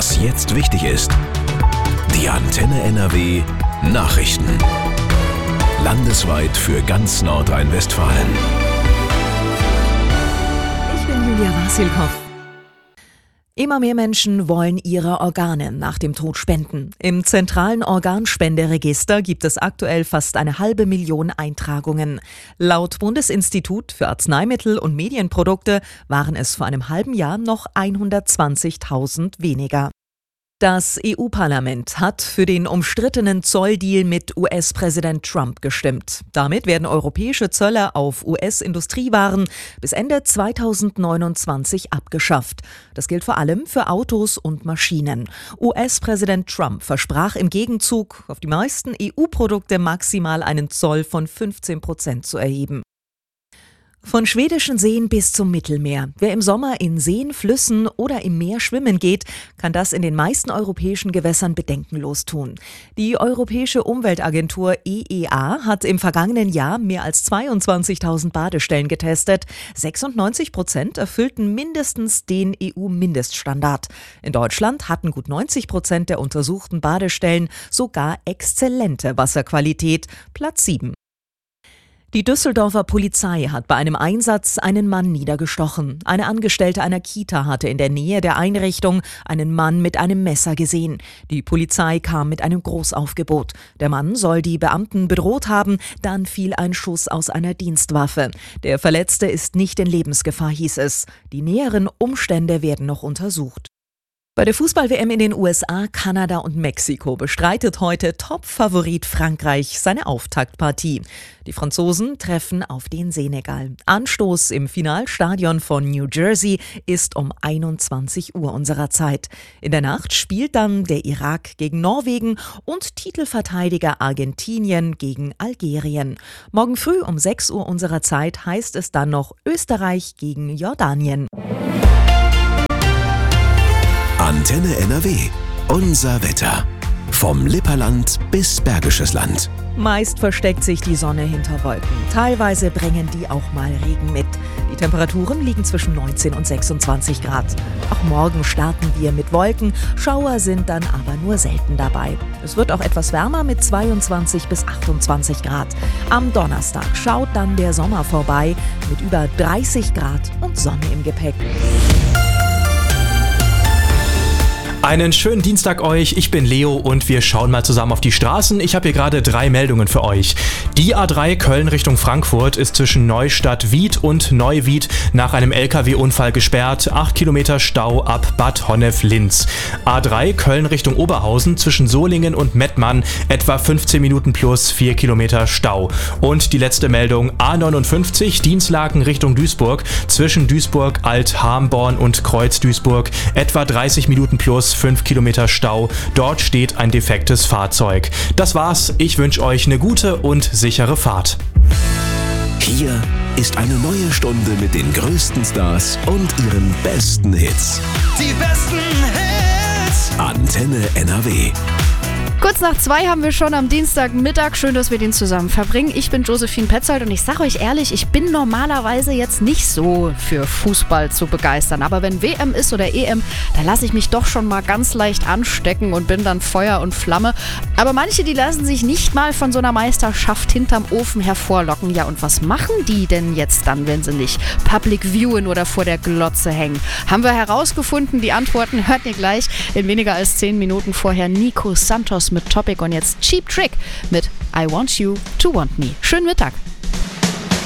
Was jetzt wichtig ist. Die Antenne NRW Nachrichten. Landesweit für ganz Nordrhein-Westfalen. Ich bin Julia Wasilkow. Immer mehr Menschen wollen ihre Organe nach dem Tod spenden. Im zentralen Organspenderegister gibt es aktuell fast 500.000 Eintragungen. Laut Bundesinstitut für Arzneimittel und Medienprodukte waren es vor einem halben Jahr noch 120.000 weniger. Das EU-Parlament hat für den umstrittenen Zolldeal mit US-Präsident Trump gestimmt. Damit werden europäische Zölle auf US-Industriewaren bis Ende 2029 abgeschafft. Das gilt vor allem für Autos und Maschinen. US-Präsident Trump versprach im Gegenzug, auf die meisten EU-Produkte maximal einen Zoll von 15% zu erheben. Von schwedischen Seen bis zum Mittelmeer. Wer im Sommer in Seen, Flüssen oder im Meer schwimmen geht, kann das in den meisten europäischen Gewässern bedenkenlos tun. Die Europäische Umweltagentur EEA hat im vergangenen Jahr mehr als 22.000 Badestellen getestet. 96% erfüllten mindestens den EU-Mindeststandard. In Deutschland hatten gut 90% der untersuchten Badestellen sogar exzellente Wasserqualität, Platz 7. Die Düsseldorfer Polizei hat bei einem Einsatz einen Mann niedergestochen. Eine Angestellte einer Kita hatte in der Nähe der Einrichtung einen Mann mit einem Messer gesehen. Die Polizei kam mit einem Großaufgebot. Der Mann soll die Beamten bedroht haben, dann fiel ein Schuss aus einer Dienstwaffe. Der Verletzte ist nicht in Lebensgefahr, hieß es. Die näheren Umstände werden noch untersucht. Bei der Fußball-WM in den USA, Kanada und Mexiko bestreitet heute Top-Favorit Frankreich seine Auftaktpartie. Die Franzosen treffen auf den Senegal. Anstoß im Finalstadion von New Jersey ist um 21 Uhr unserer Zeit. In der Nacht spielt dann der Irak gegen Norwegen und Titelverteidiger Argentinien gegen Algerien. Morgen früh um 6 Uhr unserer Zeit heißt es dann noch Österreich gegen Jordanien. Antenne NRW. Unser Wetter. Vom Lipperland bis Bergisches Land. Meist versteckt sich die Sonne hinter Wolken. Teilweise bringen die auch mal Regen mit. Die Temperaturen liegen zwischen 19 und 26 Grad. Auch morgen starten wir mit Wolken. Schauer sind dann aber nur selten dabei. Es wird auch etwas wärmer mit 22 bis 28 Grad. Am Donnerstag schaut dann der Sommer vorbei mit über 30 Grad und Sonne im Gepäck. Einen schönen Dienstag euch, ich bin Leo und wir schauen mal zusammen auf die Straßen. Ich habe hier gerade 3 Meldungen für euch. Die A3 Köln Richtung Frankfurt ist zwischen Neustadt-Wied und Neuwied nach einem LKW-Unfall gesperrt. 8 Kilometer Stau ab Bad Honnef-Linz. A3 Köln Richtung Oberhausen zwischen Solingen und Mettmann etwa 15 Minuten plus 4 Kilometer Stau. Und die letzte Meldung, A59 Dienstlaken Richtung Duisburg zwischen Duisburg, Alt-Harmborn und Kreuz-Duisburg etwa 30 Minuten plus 5 Kilometer Stau. Dort steht ein defektes Fahrzeug. Das war's. Ich wünsche euch eine gute und sichere Fahrt. Hier ist eine neue Stunde mit den größten Stars und ihren besten Hits. Die besten Hits. Antenne NRW. Kurz nach 2 haben wir schon am Dienstagmittag. Schön, dass wir den zusammen verbringen. Ich bin Josephine Petzold und ich sage euch ehrlich, ich bin normalerweise jetzt nicht so für Fußball zu begeistern. Aber wenn WM ist oder EM, da lasse ich mich doch schon mal ganz leicht anstecken und bin dann Feuer und Flamme. Aber manche, die lassen sich nicht mal von so einer Meisterschaft hinterm Ofen hervorlocken. Ja, und was machen die denn jetzt dann, wenn sie nicht Public Viewen oder vor der Glotze hängen? Haben wir herausgefunden. Die Antworten hört ihr gleich in weniger als 10 Minuten. Vorher Nico Santos mit Topic und jetzt Cheap Trick mit I Want You to Want Me. Schönen Mittag.